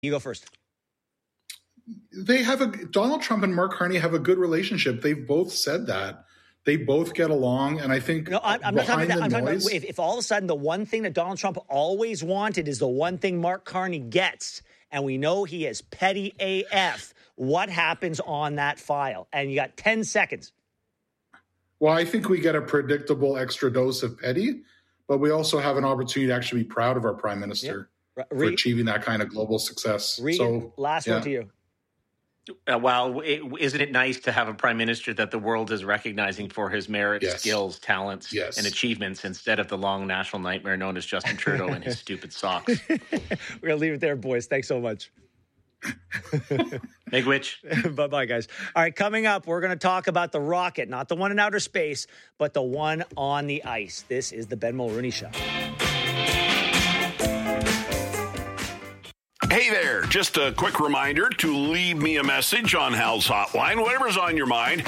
You go first. Donald Trump and Mark Carney have a good relationship. They've both said that. They both get along, and I think I'm not talking about that. I'm talking about if all of a sudden the one thing that Donald Trump always wanted is the one thing Mark Carney gets, and we know he is petty AF, what happens on that file? And you got 10 seconds. Well, I think we get a predictable extra dose of petty, but we also have an opportunity to actually be proud of our prime minister for achieving that kind of global success. Regan, last one to you. Isn't it nice to have a prime minister that the world is recognizing for his merits, skills, talents, and achievements instead of the long national nightmare known as Justin Trudeau and his stupid socks? We're going to leave it there, boys. Thanks so much. Big witch. Bye-bye, guys. All right, coming up, we're going to talk about the rocket, not the one in outer space, but the one on the ice. This is the Ben Mulroney Show. Hey there, just a quick reminder to leave me a message on Hal's Hotline, whatever's on your mind,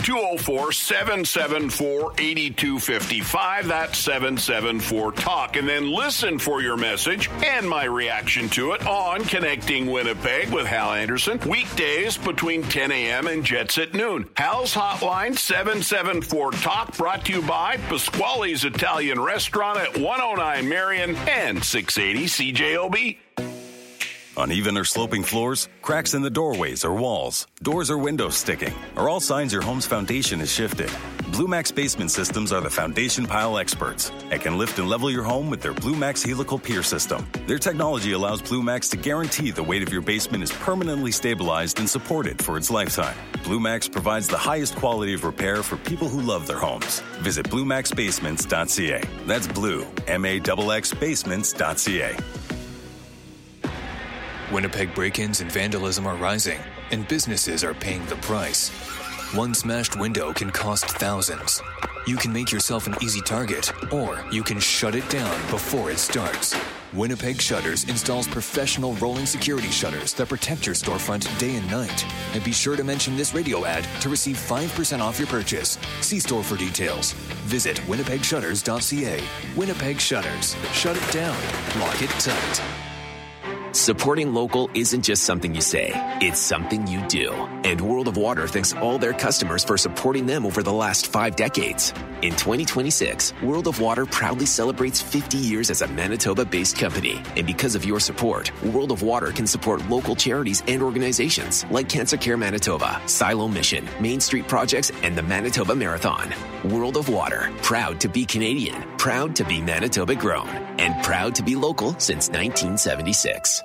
204-774-8255, that's 774-TALK, and then listen for your message and my reaction to it on Connecting Winnipeg with Hal Anderson, weekdays between 10 a.m. and Jets at noon. Hal's Hotline, 774-TALK, brought to you by Pasquale's Italian Restaurant at 109 Marion and 680 CJOB. Uneven or sloping floors, cracks in the doorways or walls, doors or windows sticking, are all signs your home's foundation is shifted. Blue Max Basement Systems are the foundation pile experts and can lift and level your home with their Blue Max Helical Pier System. Their technology allows Blue Max to guarantee the weight of your basement is permanently stabilized and supported for its lifetime. Blue Max provides the highest quality of repair for people who love their homes. Visit BlueMaxBasements.ca. That's Blue, MAXX Basements.ca. Winnipeg break-ins and vandalism are rising, and businesses are paying the price. One smashed window can cost thousands. You can make yourself an easy target, or you can shut it down before it starts. Winnipeg Shutters installs professional rolling security shutters that protect your storefront day and night. And be sure to mention this radio ad to receive 5% off your purchase. See store for details. Visit winnipegshutters.ca. Winnipeg Shutters. Shut it down. Lock it tight. Supporting local isn't just something you say, it's something you do. And World of Water thanks all their customers for supporting them over the last 5 decades. In 2026, World of Water proudly celebrates 50 years as a Manitoba-based company. And because of your support, World of Water can support local charities and organizations like Cancer Care Manitoba, Silo Mission, Main Street Projects, and the Manitoba Marathon. World of Water, proud to be Canadian, proud to be Manitoba grown, and proud to be local since 1976.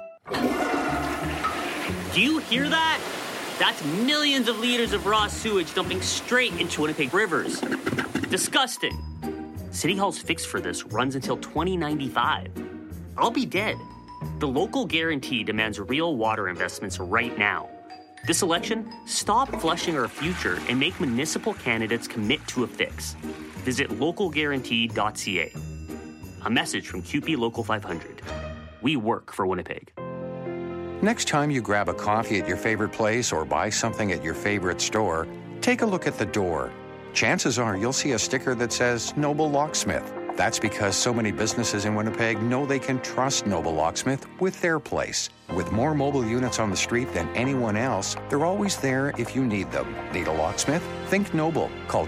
Do you hear that? That's millions of liters of raw sewage dumping straight into Winnipeg rivers. Disgusting. City Hall's fix for this runs until 2095. I'll be dead. The local guarantee demands real water investments right now. This election, stop flushing our future and make municipal candidates commit to a fix. Visit localguarantee.ca. A message from QP Local 500. We work for Winnipeg. Next time you grab a coffee at your favorite place or buy something at your favorite store, take a look at the door. Chances are you'll see a sticker that says Noble Locksmith. That's because so many businesses in Winnipeg know they can trust Noble Locksmith with their place. With more mobile units on the street than anyone else, they're always there if you need them. Need a locksmith? Think Noble. Call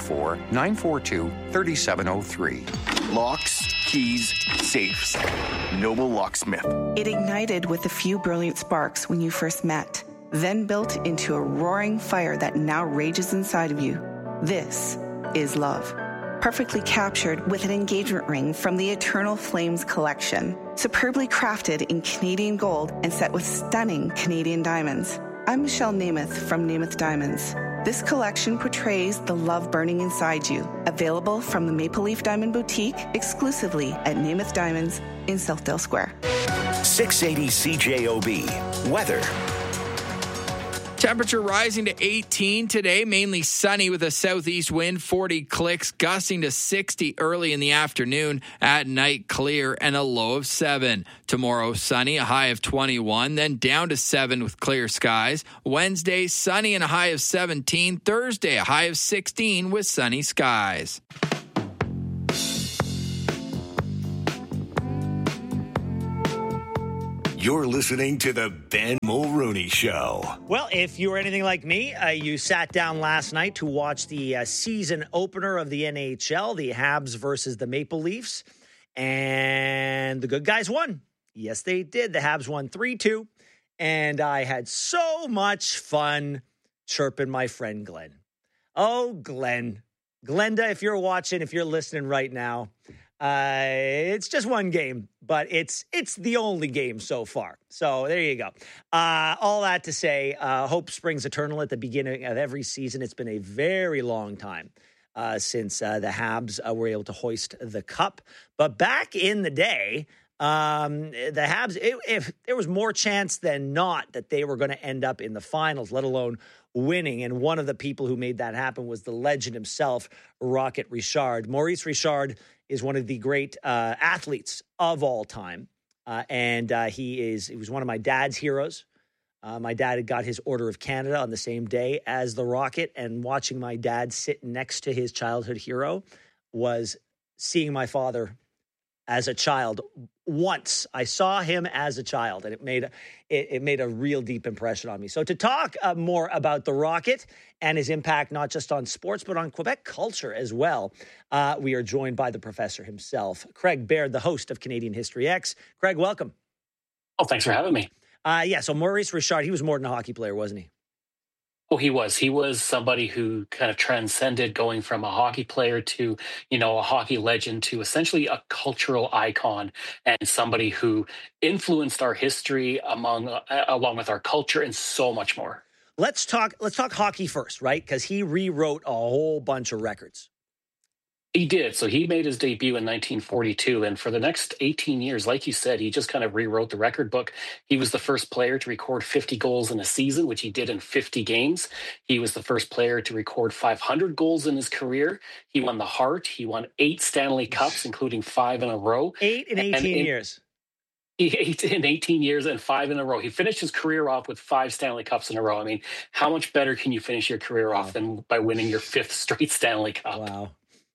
204-942-3703. Locks, keys, safes. Noble Locksmith. It ignited with a few brilliant sparks when you first met, then built into a roaring fire that now rages inside of you. This is love. Perfectly captured with an engagement ring from the Eternal Flames collection. Superbly crafted in Canadian gold and set with stunning Canadian diamonds. I'm Michelle Namath from Namath Diamonds. This collection portrays the love burning inside you. Available from the Maple Leaf Diamond Boutique exclusively at Namath Diamonds in Southdale Square. 680 CJOB. Weather. Temperature rising to 18 today, mainly sunny with a southeast wind, 40 clicks, gusting to 60 early in the afternoon. At night, clear and a low of 7. Tomorrow, sunny, a high of 21, then down to 7 with clear skies. Wednesday, sunny and a high of 17. Thursday, a high of 16 with sunny skies. You're listening to the Ben Mulrooney Show. Well, if you were anything like me, you sat down last night to watch the season opener of the NHL, the Habs versus the Maple Leafs, and the good guys won. Yes, they did. The Habs won 3-2, and I had so much fun chirping my friend Glenn. Oh, Glenn. Glenda, if you're watching, if you're listening right now, it's just one game, but it's the only game so far. So there you go. All that to say, hope springs eternal at the beginning of every season. It's been a very long time since the Habs were able to hoist the cup. But back in the day, the Habs, if there was more chance than not that they were going to end up in the finals, let alone winning. And one of the people who made that happen was the legend himself, Rocket Richard. Maurice Richard is one of the great athletes of all time. And he was one of my dad's heroes. My dad had got his Order of Canada on the same day as the Rocket. And watching my dad sit next to his childhood hero was seeing my father as a child. Once I saw him as a child, and it made a real deep impression on me. So to talk more about the Rocket and his impact, not just on sports, but on Quebec culture as well, we are joined by the professor himself, Craig Baird, the host of Canadian History X. Craig, welcome. Oh, thanks for having me. So Maurice Richard, he was more than a hockey player, wasn't he? Oh, he was. He was somebody who kind of transcended going from a hockey player to, a hockey legend to essentially a cultural icon and somebody who influenced our history along with our culture and so much more. Let's talk hockey first, right? Because he rewrote a whole bunch of records. He did. So he made his debut in 1942. And for the next 18 years, like you said, he just kind of rewrote the record book. He was the first player to record 50 goals in a season, which he did in 50 games. He was the first player to record 500 goals in his career. He won the Hart. He won 8 Stanley Cups, including 5 in a row. 8 in 18 years. 8 in 18 years and 5 in a row. He finished his career off with 5 Stanley Cups in a row. I mean, how much better can you finish your career off than by winning your 5th straight Stanley Cup? Wow.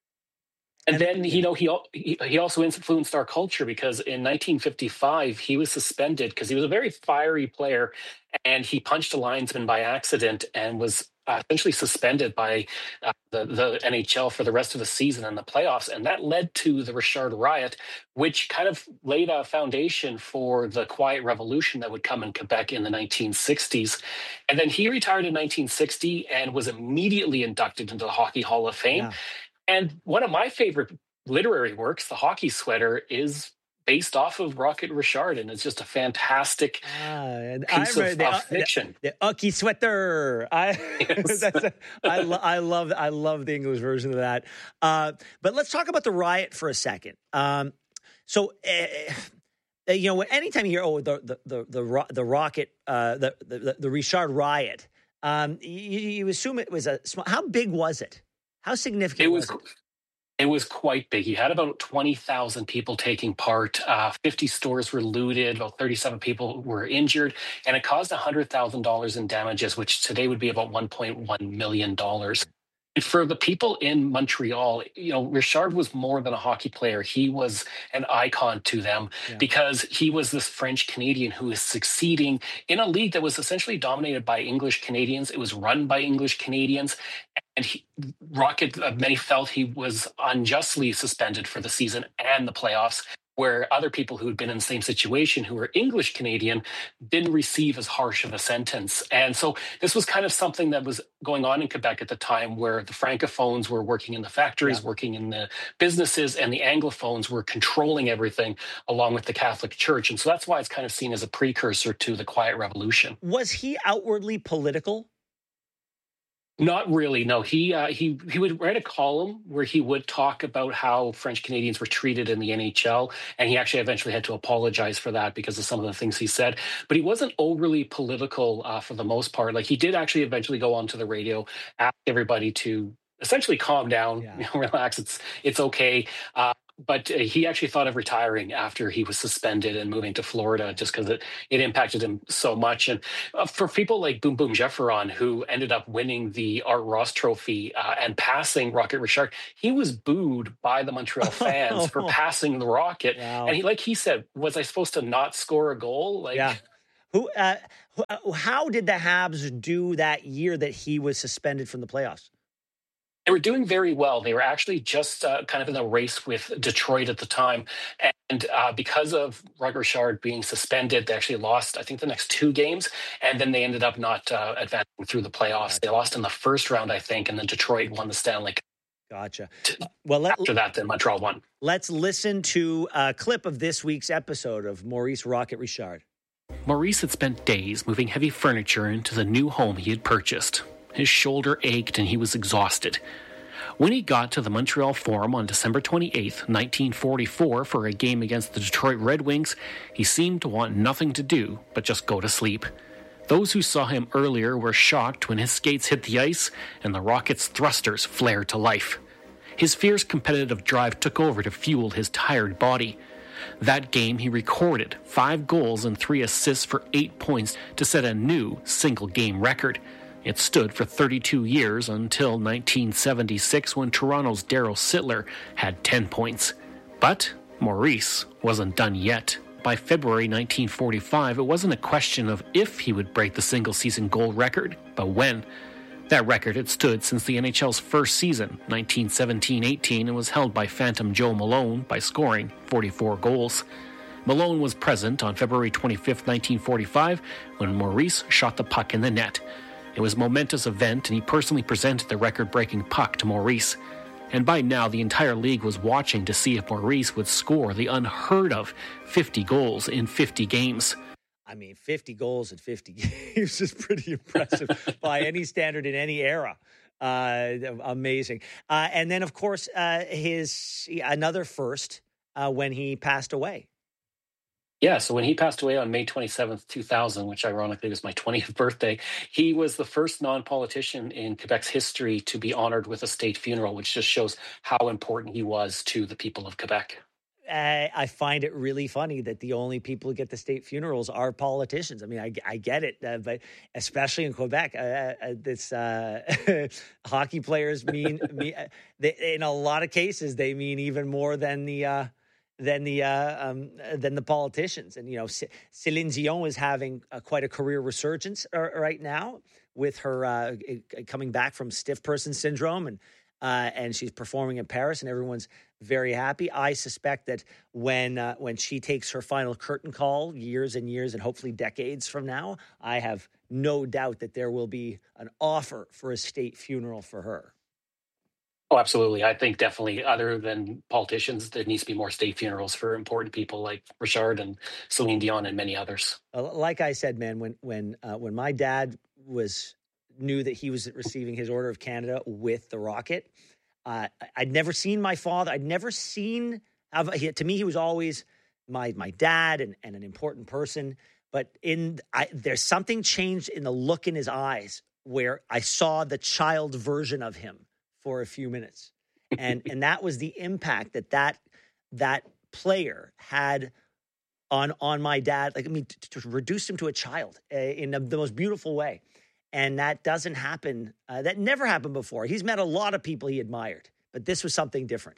And then, he also influenced our culture because in 1955, he was suspended because he was a very fiery player and he punched a linesman by accident and was essentially suspended by the NHL for the rest of the season and the playoffs. And that led to the Richard Riot, which kind of laid a foundation for the Quiet Revolution that would come in Quebec in the 1960s. And then he retired in 1960 and was immediately inducted into the Hockey Hall of Fame. Yeah. And one of my favorite literary works, The Hockey Sweater, is based off of Rocket Richard, and it's just a fantastic piece of fiction. The Hockey Sweater. I love the English version of that. But let's talk about the Riot for a second. Anytime you hear the Rocket, the Richard Riot, you assume it was a small. How big was it? How significant was it? It was quite big. You had about 20,000 people taking part. 50 stores were looted. About 37 people were injured. And it caused $100,000 in damages, which today would be about $1.1 million. And for the people in Montreal, Richard was more than a hockey player. He was an icon to them because he was this French Canadian who is succeeding in a league that was essentially dominated by English Canadians. It was run by English Canadians. And Rocket, many felt he was unjustly suspended for the season and the playoffs, where other people who had been in the same situation, who were English Canadian, didn't receive as harsh of a sentence. And so this was kind of something that was going on in Quebec at the time, where the Francophones were working in the factories, working in the businesses, and the Anglophones were controlling everything along with the Catholic Church. And so that's why it's kind of seen as a precursor to the Quiet Revolution. Was he outwardly political? Not really, no. He would write a column where he would talk about how French Canadians were treated in the NHL, and he actually eventually had to apologize for that because of some of the things he said. But he wasn't overly political for the most part. Like, he did actually eventually go onto the radio, ask everybody to essentially calm down, relax. It's okay. But he actually thought of retiring after he was suspended and moving to Florida just because it impacted him so much. And for people like Boom Boom Jefferon, who ended up winning the Art Ross Trophy and passing Rocket Richard, he was booed by the Montreal fans for passing the Rocket. Wow. And he said, was I supposed to not score a goal? Yeah. How did the Habs do that year that he was suspended from the playoffs? They were doing very well. They were actually just kind of in a race with Detroit at the time. And because of Rocket Richard being suspended, they actually lost, I think, the next 2 games. And then they ended up not advancing through the playoffs. They lost in the first round, I think, and then Detroit won the Stanley Cup. Gotcha. Well, after that, then Montreal won. Let's listen to a clip of this week's episode of Maurice Rocket Richard. Maurice had spent days moving heavy furniture into the new home he had purchased. His shoulder ached and he was exhausted. When he got to the Montreal Forum on December 28th, 1944 for a game against the Detroit Red Wings, he seemed to want nothing to do but just go to sleep. Those who saw him earlier were shocked when his skates hit the ice and the Rocket's thrusters flared to life. His fierce competitive drive took over to fuel his tired body. That game he recorded 5 goals and 3 assists for 8 points to set a new single-game record. It stood for 32 years until 1976 when Toronto's Darryl Sittler had 10 points. But Maurice wasn't done yet. By February 1945, it wasn't a question of if he would break the single-season goal record, but when. That record had stood since the NHL's first season, 1917-18, and was held by Phantom Joe Malone by scoring 44 goals. Malone was present on February 25, 1945, when Maurice shot the puck in the net. It was a momentous event, and he personally presented the record-breaking puck to Maurice. And by now, the entire league was watching to see if Maurice would score the unheard-of 50 goals in 50 games. I mean, 50 goals in 50 games is pretty impressive by any standard in any era. Amazing. And then, of course, his another first when he passed away. Yeah, so when he passed away on May 27th, 2000, which ironically was my 20th birthday, he was the first non-politician in Quebec's history to be honored with a state funeral, which just shows how important he was to the people of Quebec. I find it really funny that the only people who get the state funerals are politicians. I mean, I get it, but especially in Quebec, this hockey players mean in a lot of cases they mean even more than the politicians. And Céline Dion is having quite a career resurgence right now with her coming back from stiff person syndrome, and she's performing in Paris, and everyone's very happy. I suspect that when she takes her final curtain call years and years and hopefully decades from now, I have no doubt that there will be an offer for a state funeral for her. Oh, absolutely. I think definitely, other than politicians, there needs to be more state funerals for important people like Richard and Celine Dion and many others. Like I said, man, when my dad knew that he was receiving his Order of Canada with the Rocket, I'd never seen my father. I'd never seen. To me, he was always my dad and an important person. But there's something changed in the look in his eyes where I saw the child version of him for a few minutes. And that was the impact that player had on my dad. Like, I mean, to reduce him to a child in the most beautiful way. And that doesn't happen. That never happened before. He's met a lot of people he admired, but this was something different.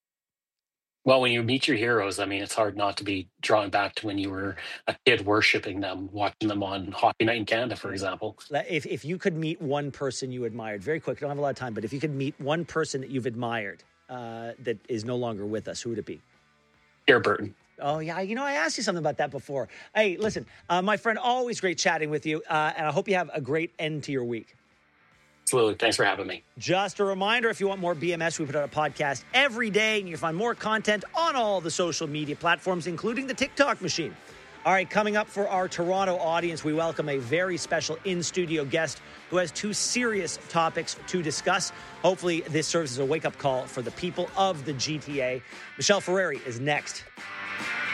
Well, when you meet your heroes, I mean, it's hard not to be drawn back to when you were a kid worshiping them, watching them on Hockey Night in Canada, for example. If you could meet one person you admired, very quick, I don't have a lot of time, but if you could meet one person that you've admired that is no longer with us, who would it be? Pierre Burton. Oh, yeah. I asked you something about that before. Hey, listen, my friend, always great chatting with you, and I hope you have a great end to your week. Absolutely. Thanks for having me. Just a reminder, if you want more BMS, we put out a podcast every day, and you can find more content on all the social media platforms, including the TikTok machine. All right, coming up for our Toronto audience, we welcome a very special in-studio guest who has 2 serious topics to discuss. Hopefully, this serves as a wake-up call for the people of the GTA. Michelle Ferreri is next.